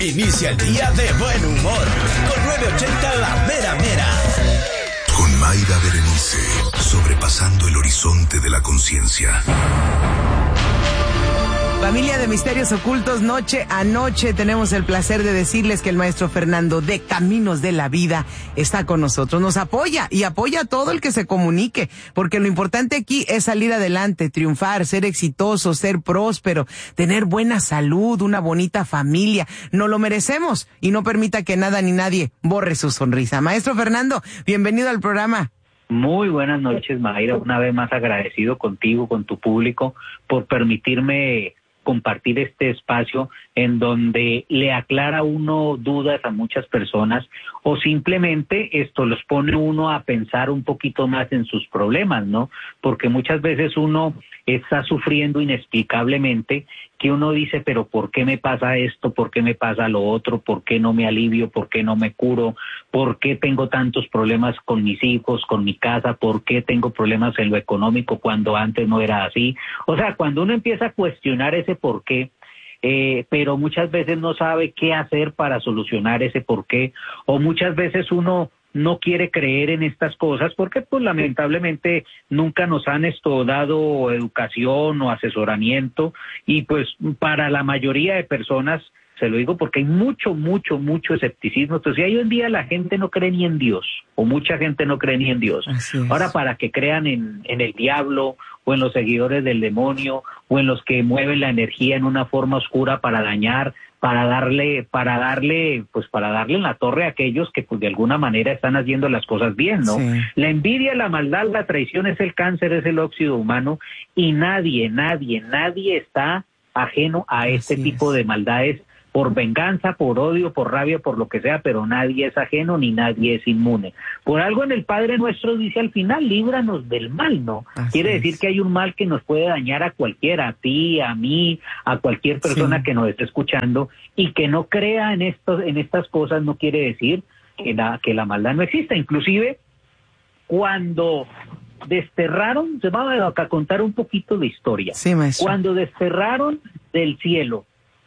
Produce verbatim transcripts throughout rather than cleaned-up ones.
Inicia el día de buen humor con nueve ochenta La Mera Mera. Con Mayra Berenice, sobrepasando el horizonte de la conciencia. Familia de Misterios Ocultos, noche a noche tenemos el placer de decirles que el maestro Fernando de Caminos de la Vida está con nosotros. Nos apoya y apoya a todo el que se comunique, porque lo importante aquí es salir adelante, triunfar, ser exitoso, ser próspero, tener buena salud, una bonita familia. Nos lo merecemos y no permita que nada ni nadie borre su sonrisa. Maestro Fernando, bienvenido al programa. Muy buenas noches, Mayra. Una vez más agradecido contigo, con tu público, por permitirme compartir este espacio en donde le aclara uno dudas a muchas personas o simplemente esto los pone uno a pensar un poquito más en sus problemas, ¿no? Porque muchas veces uno está sufriendo inexplicablemente que uno dice, pero ¿por qué me pasa esto? ¿Por qué me pasa lo otro? ¿Por qué no me alivio? ¿Por qué no me curo? ¿Por qué tengo tantos problemas con mis hijos, con mi casa? ¿Por qué tengo problemas en lo económico cuando antes no era así? O sea, cuando uno empieza a cuestionar ese por qué, eh, pero muchas veces no sabe qué hacer para solucionar ese por qué, o muchas veces uno no quiere creer en estas cosas porque pues lamentablemente nunca nos han esto dado educación o asesoramiento y pues para la mayoría de personas, se lo digo porque hay mucho, mucho, mucho escepticismo. Entonces hoy en día la gente no cree ni en Dios, o mucha gente no cree ni en Dios. Ahora para que crean en, en el diablo, o en los seguidores del demonio, o en los que mueven la energía en una forma oscura para dañar, para darle, para darle, pues para darle en la torre a aquellos que pues de alguna manera están haciendo las cosas bien, ¿no? Sí. La envidia, la maldad, la traición es el cáncer, es el óxido humano, y nadie, nadie, nadie está ajeno a este Así tipo es. de maldades, por venganza, por odio, por rabia, por lo que sea, pero nadie es ajeno ni nadie es inmune. Por algo en el Padre Nuestro dice al final, líbranos del mal, ¿no? Así Quiere decir es. que hay un mal que nos puede dañar a cualquiera, a ti, a mí, a cualquier persona sí. que nos esté escuchando, y que no crea en estos, en estas cosas no quiere decir que la, que la maldad no exista. Inclusive, cuando desterraron, se va a contar un poquito de historia, sí, cuando desterraron del cielo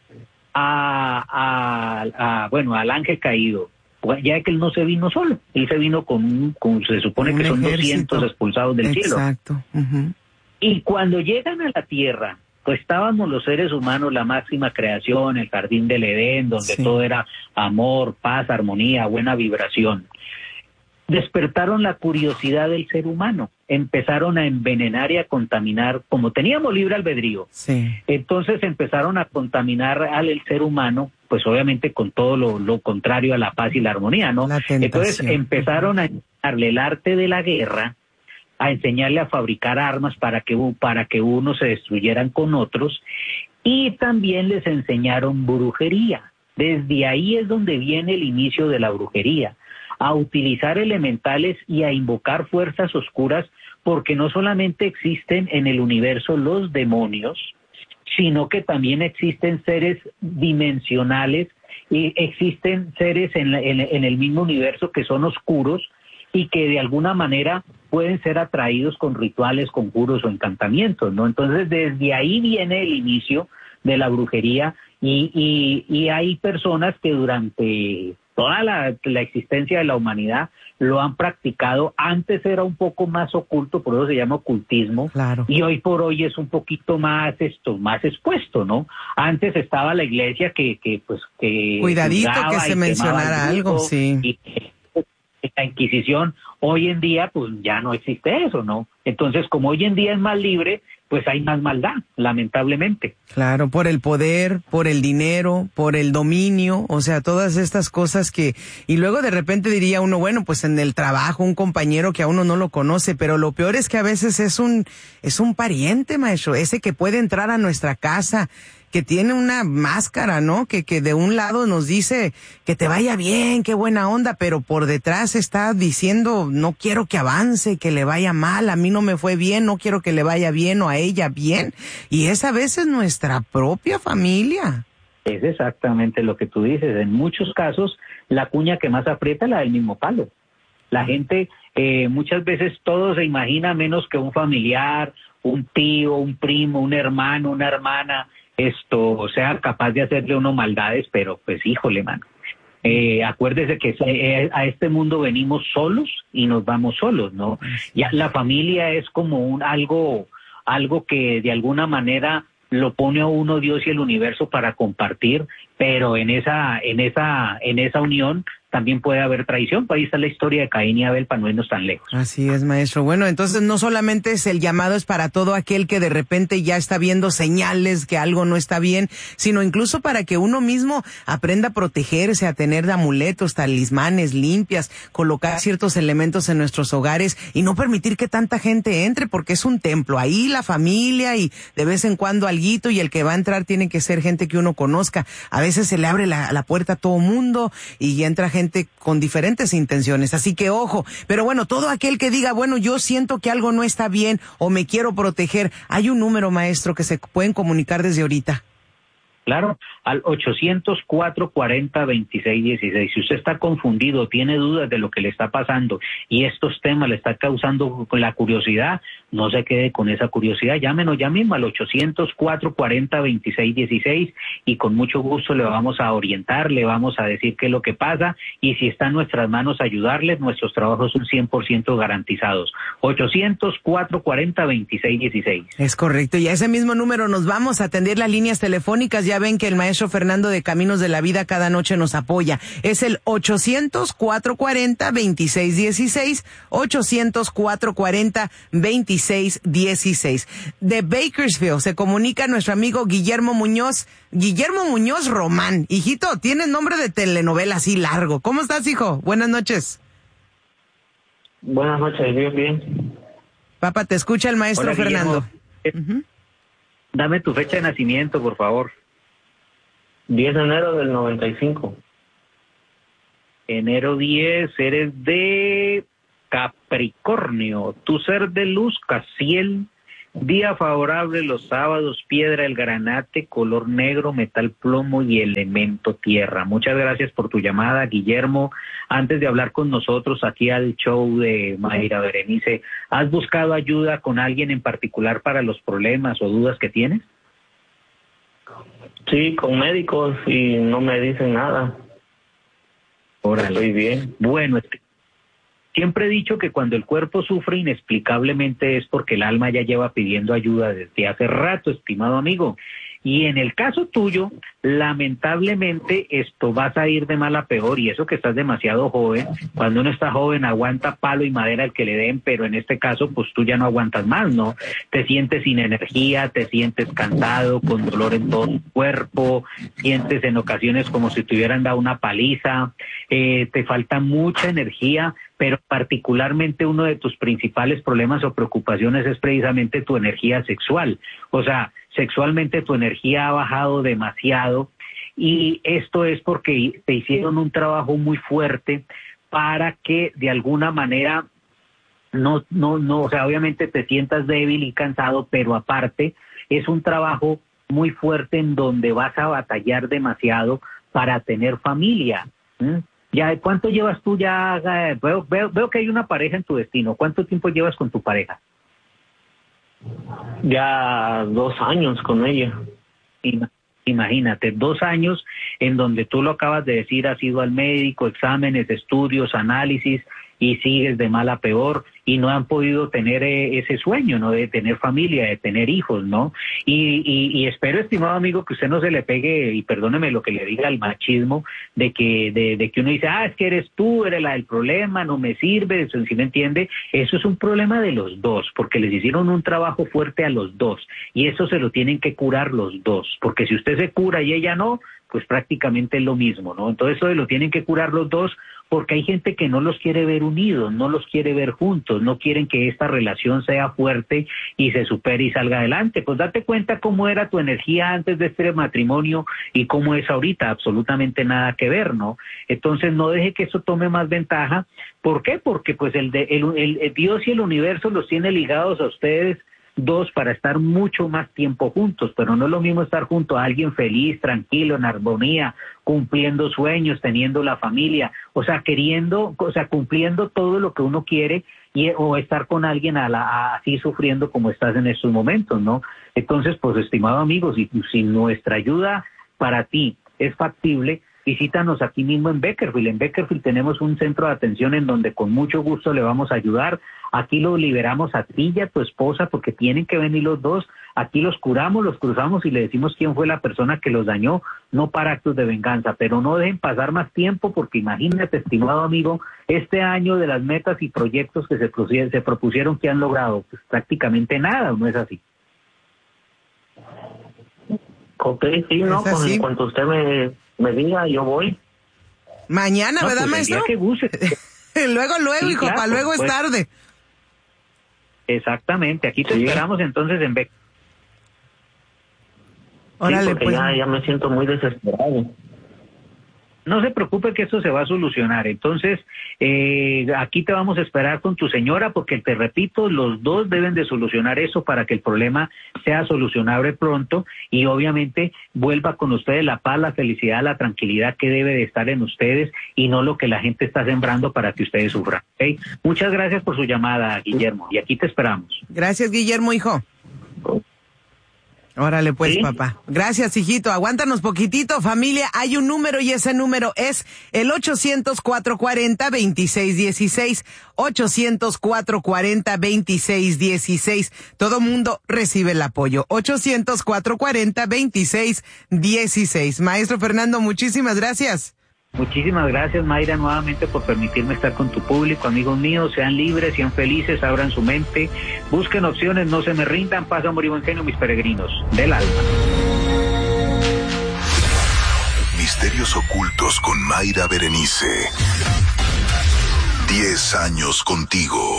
A, a, a bueno al ángel caído, ya que él no se vino solo, él se vino con, con se supone un que son ejército. doscientos expulsados del Exacto. cielo. Exacto. Uh-huh. Y cuando llegan a la tierra, pues estábamos los seres humanos, la máxima creación, el jardín del Edén, donde sí. todo era amor, paz, armonía, buena vibración. Despertaron la curiosidad del ser humano, empezaron a envenenar y a contaminar, como teníamos libre albedrío, sí. entonces empezaron a contaminar al el ser humano, pues obviamente con todo lo, lo contrario a la paz y la armonía, ¿no? La entonces empezaron a enseñarle el arte de la guerra, a enseñarle a fabricar armas para que, para que unos se destruyeran con otros, y también les enseñaron brujería. Desde ahí es donde viene el inicio de la brujería, a utilizar elementales y a invocar fuerzas oscuras, porque no solamente existen en el universo los demonios, sino que también existen seres dimensionales y existen seres en, la, en, en el mismo universo que son oscuros y que de alguna manera pueden ser atraídos con rituales, conjuros o encantamientos, ¿no? Entonces desde ahí viene el inicio de la brujería y, y, y hay personas que durante toda la, la existencia de la humanidad lo han practicado. Antes era un poco más oculto, por eso se llama ocultismo, claro. y hoy por hoy es un poquito más esto, más expuesto, ¿no? Antes estaba la iglesia que, que pues que cuidadito que se mencionara algo, sí. Y la Inquisición, hoy en día pues ya no existe eso, ¿no? Entonces, como hoy en día es más libre, pues hay más maldad, lamentablemente. Claro, por el poder, por el dinero, por el dominio, o sea, todas estas cosas que... Y luego de repente diría uno, bueno, pues en el trabajo, un compañero que a uno no lo conoce, pero lo peor es que a veces es un, es un pariente, maestro, ese que puede entrar a nuestra casa, que tiene una máscara, ¿no? Que, que de un lado nos dice que te vaya bien, qué buena onda, pero por detrás está diciendo, no quiero que avance, que le vaya mal, a mí no me fue bien, no quiero que le vaya bien o a ella bien. Y es a veces nuestra propia familia. Es exactamente lo que tú dices. En muchos casos, la cuña que más aprieta es la del mismo palo. La gente, eh, muchas veces todo se imagina menos que un familiar, un tío, un primo, un hermano, una hermana, esto sea capaz de hacerle uno maldades, pero pues híjole, mano. Eh, acuérdese que eh, a este mundo venimos solos y nos vamos solos, ¿no? Ya la familia es como un algo, algo que de alguna manera lo pone a uno Dios y el universo para compartir, pero en esa, en esa, en esa unión también puede haber traición. Por ahí está la historia de Caín y Abel, para no irnos tan lejos. Así es, maestro. Bueno, entonces no solamente es el llamado, es para todo aquel que de repente ya está viendo señales que algo no está bien, sino incluso para que uno mismo aprenda a protegerse, a tener amuletos, talismanes, limpias, colocar ciertos elementos en nuestros hogares y no permitir que tanta gente entre, porque es un templo. Ahí la familia y de vez en cuando alguito, y el que va a entrar tiene que ser gente que uno conozca. A veces se le abre la, la puerta a todo mundo y entra gente gente con diferentes intenciones, así que ojo. Pero bueno, todo aquel que diga, bueno, yo siento que algo no está bien o me quiero proteger, hay un número, maestro, que se pueden comunicar desde ahorita. Claro, al ochocientos, cuatrocientos cuarenta, veintiséis dieciséis. Si usted está confundido, tiene dudas de lo que le está pasando y estos temas le está causando la curiosidad, no se quede con esa curiosidad, llámenos ya mismo al ochocientos, cuatrocientos cuarenta, veintiséis dieciséis y con mucho gusto le vamos a orientar, le vamos a decir qué es lo que pasa y si está en nuestras manos ayudarles, nuestros trabajos son cien por ciento garantizados. ochocientos, cuatrocientos cuarenta, veintiséis dieciséis. Es correcto, y a ese mismo número nos vamos a atender las líneas telefónicas. Ya ven que el maestro Fernando de Caminos de la Vida cada noche nos apoya. Es el ochocientos, cuatrocientos cuarenta, veintiséis dieciséis, ochocientos, cuatrocientos cuarenta, veintiséis dieciséis. De Bakersfield se comunica nuestro amigo Guillermo Muñoz. Guillermo Muñoz Román. Hijito, tienes nombre de telenovela así largo. ¿Cómo estás, hijo? Buenas noches. Buenas noches, bien, bien. Papá, te escucha el maestro Hola, Fernando. Eh, uh-huh. Dame tu fecha de nacimiento, por favor. diez de enero del noventa y cinco. Enero diez, eres de Capricornio. Tu ser de luz, Casiel. Día favorable los sábados, piedra el granate, color negro, metal plomo y elemento tierra. Muchas gracias por tu llamada, Guillermo. Antes de hablar con nosotros aquí al show de Mayra Berenice, ¿has buscado ayuda con alguien en particular para los problemas o dudas que tienes? Sí, con médicos y no me dicen nada. Órale. Estoy bien. Bueno, siempre he dicho que cuando el cuerpo sufre inexplicablemente es porque el alma ya lleva pidiendo ayuda desde hace rato, estimado amigo. Y en el caso tuyo, lamentablemente esto vas a ir de mal a peor, y eso que estás demasiado joven. Cuando uno está joven aguanta palo y madera el que le den, pero en este caso pues tú ya no aguantas más, ¿no? Te sientes sin energía, te sientes cansado, con dolor en todo tu cuerpo, sientes en ocasiones como si te hubieran dado una paliza, eh, te falta mucha energía, pero particularmente uno de tus principales problemas o preocupaciones es precisamente tu energía sexual. O sea, sexualmente tu energía ha bajado demasiado y esto es porque te hicieron un trabajo muy fuerte para que de alguna manera no, no, no, o sea, obviamente te sientas débil y cansado, pero aparte es un trabajo muy fuerte en donde vas a batallar demasiado para tener familia. ¿Mm? Ya, ¿cuánto llevas tú ya? Veo, veo, veo que hay una pareja en tu destino. ¿Cuánto tiempo llevas con tu pareja? Ya dos años con ella. Imagínate, dos años en donde tú lo acabas de decir, has ido al médico, exámenes, estudios, análisis, y sigues de mal a peor, y no han podido tener eh, ese sueño, ¿no? De tener familia, de tener hijos, ¿no? Y, y, y espero, estimado amigo, que usted no se le pegue, y perdóneme lo que le diga, al machismo, de que de, de que uno dice, ah, es que eres tú, eres la del problema, no me sirve, eso, ¿sí me entiende? Eso es un problema de los dos, porque les hicieron un trabajo fuerte a los dos, y eso se lo tienen que curar los dos, porque si usted se cura y ella no, pues prácticamente es lo mismo, ¿no? Entonces eso lo tienen que curar los dos, porque hay gente que no los quiere ver unidos, no los quiere ver juntos, no quieren que esta relación sea fuerte y se supere y salga adelante. Pues date cuenta cómo era tu energía antes de este matrimonio y cómo es ahorita, absolutamente nada que ver, ¿no? Entonces no deje que eso tome más ventaja. ¿Por qué? Porque pues el, de, el, el, el Dios y el universo los tiene ligados a ustedes Dos, para estar mucho más tiempo juntos, pero no es lo mismo estar junto a alguien feliz, tranquilo, en armonía, cumpliendo sueños, teniendo la familia, o sea, queriendo, o sea, cumpliendo todo lo que uno quiere, y, o estar con alguien a la, a, así sufriendo como estás en estos momentos, ¿no? Entonces, pues, estimado amigo, si, si nuestra ayuda para ti es factible, visítanos aquí mismo en Beckerfield. En Beckerfield tenemos un centro de atención en donde con mucho gusto le vamos a ayudar. Aquí lo liberamos a ti y a tu esposa porque tienen que venir los dos. Aquí los curamos, los cruzamos y le decimos quién fue la persona que los dañó, no para actos de venganza. Pero no dejen pasar más tiempo porque imagínate, estimado amigo, este año de las metas y proyectos que se, se propusieron que han logrado, pues prácticamente nada, ¿no es así? Ok, sí, no, pues en cuanto usted me, me diga, yo voy. Mañana, no, ¿verdad, pues maestro? El día que guste. luego, luego, sí, hijo, claro, para luego pues, es tarde. Exactamente, aquí te sí. esperamos entonces en Beck. Órale, sí, porque pues. ya, ya me siento muy desesperado. No se preocupe que esto se va a solucionar. Entonces, eh, aquí te vamos a esperar con tu señora porque, te repito, los dos deben de solucionar eso para que el problema sea solucionable pronto y obviamente vuelva con ustedes la paz, la felicidad, la tranquilidad que debe de estar en ustedes y no lo que la gente está sembrando para que ustedes sufran. ¿Okay? Muchas gracias por su llamada, Guillermo, y aquí te esperamos. Gracias, Guillermo, hijo. Órale, pues, ¿Sí? papá. Gracias, hijito. Aguántanos poquitito, familia. Hay un número y ese número es el ochocientos, cuatrocientos cuarenta, veintiséis dieciséis. ochocientos, cuatrocientos cuarenta, veintiséis dieciséis. Todo mundo recibe el apoyo. ochocientos, cuatrocientos cuarenta, veintiséis dieciséis. Maestro Fernando, muchísimas gracias. Muchísimas gracias, Mayra, nuevamente por permitirme estar con tu público. Amigos míos, sean libres, sean felices, abran su mente, busquen opciones, no se me rindan, paz, amor y buen genio, mis peregrinos del alma. Misterios ocultos con Mayra Berenice. Diez años contigo.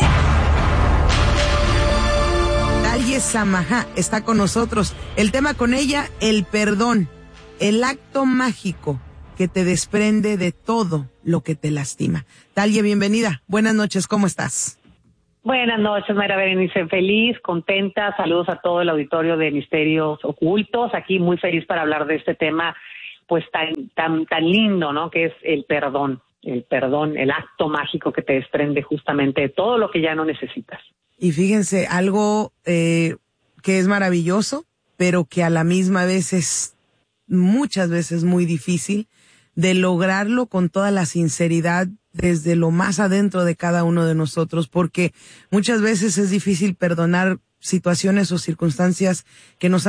Talle Samaha está con nosotros. El tema con ella, el perdón, el acto mágico que te desprende de todo lo que te lastima. Talle, bienvenida. Buenas noches, ¿cómo estás? Buenas noches, Mayra Berenice. Feliz, contenta. Saludos a todo el auditorio de Misterios Ocultos. Aquí muy feliz para hablar de este tema, pues tan tan tan lindo, ¿no? Que es el perdón. El perdón, el acto mágico que te desprende justamente de todo lo que ya no necesitas. Y fíjense, algo eh, que es maravilloso, pero que a la misma vez es muchas veces muy difícil de lograrlo con toda la sinceridad desde lo más adentro de cada uno de nosotros, porque muchas veces es difícil perdonar situaciones o circunstancias que nos